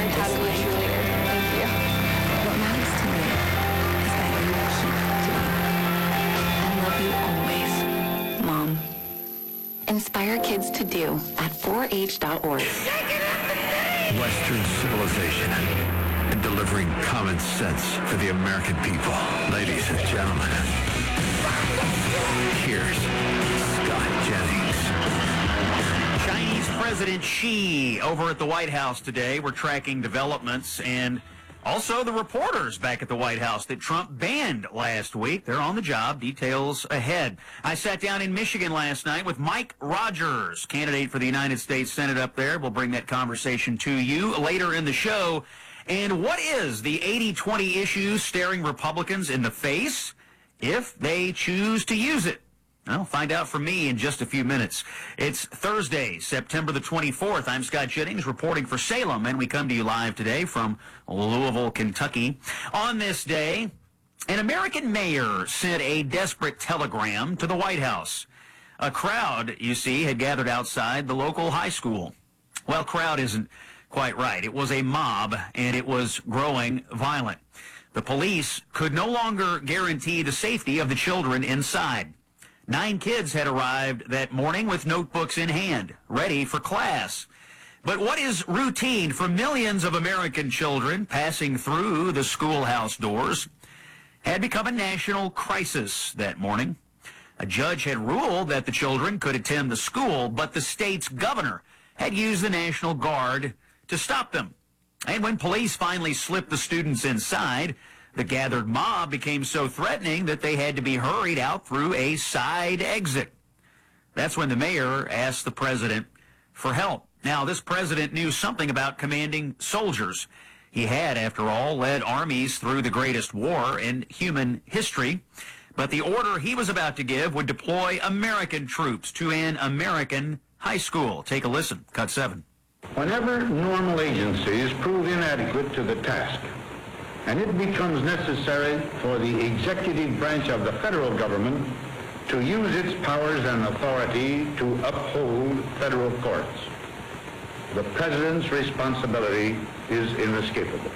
fantastic cheerleader. Thank you. What matters to me is that you keep doing. I love you always, Mom. Inspire kids to do at 4h.org. Western civilization and delivering common sense for the American people. Ladies and gentlemen, here's Scott Jennings. Chinese President Xi over at the White House today. We're tracking developments and also the reporters back at the White House that Trump banned last week. They're on the job. Details ahead. I sat down in Michigan last night with Mike Rogers, candidate for the United States Senate up there. We'll bring that conversation to you later in the show. And what is the 80-20 issue staring Republicans in the face if they choose to use it? Well, find out from me in just a few minutes. It's Thursday, September the 24th. I'm Scott Jennings reporting for Salem, and we come to you live today from Louisville, Kentucky. On this day, an American mayor sent a desperate telegram to the White House. A crowd, you see, had gathered outside the local high school. Well, crowd isn't quite right. It was a mob, and it was growing violent. The police could no longer guarantee the safety of the children inside. 9 kids had arrived that morning with notebooks in hand, ready for class. But what is routine for millions of American children passing through the schoolhouse doors had become a national crisis that morning. A judge had ruled that the children could attend the school, but the state's governor had used the National Guard to stop them. And when police finally slipped the students inside, the gathered mob became so threatening that they had to be hurried out through a side exit. That's when the mayor asked the president for help. Now, this president knew something about commanding soldiers. He had, after all, led armies through the greatest war in human history. But the order he was about to give would deploy American troops to an American high school. Take a listen. Cut 7. Whenever normal agencies prove inadequate to the task, and it becomes necessary for the executive branch of the federal government to use its powers and authority to uphold federal courts, the president's responsibility is inescapable.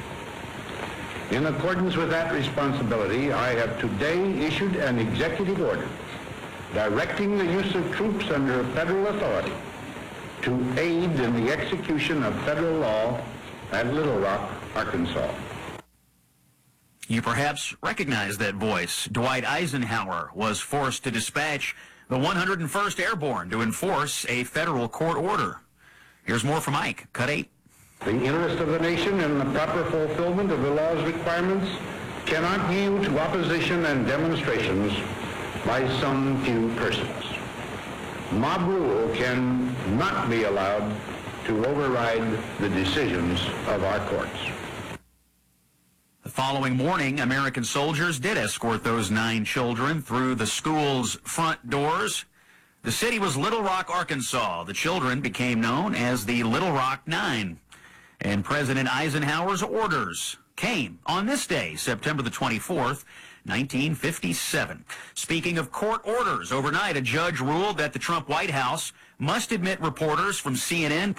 In accordance with that responsibility, I have today issued an executive order directing the use of troops under federal authority to aid in the execution of federal law at Little Rock, Arkansas. You perhaps recognize that voice. Dwight Eisenhower was forced to dispatch the 101st Airborne to enforce a federal court order. Here's more from Mike. Cut 8. The interest of the nation in the proper fulfillment of the law's requirements cannot yield to opposition and demonstrations by some few persons. Mob rule can not be allowed to override the decisions of our courts. The following morning, American soldiers did escort those 9 children through the school's front doors. The city was Little Rock, Arkansas. The children became known as the Little Rock 9. And President Eisenhower's orders came on this day, September the 24th, 1957. Speaking of court orders, overnight a judge ruled that the Trump White House must admit reporters from CNN,